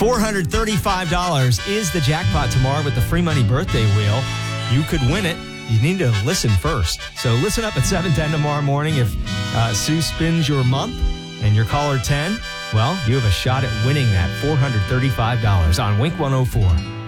$435 is the jackpot tomorrow with the free money birthday wheel. You could win it. You need to listen first. So listen up at 7:10 tomorrow morning. If Sue spins your month and you're caller 10, well, you have a shot at winning that $435 on Wink 104.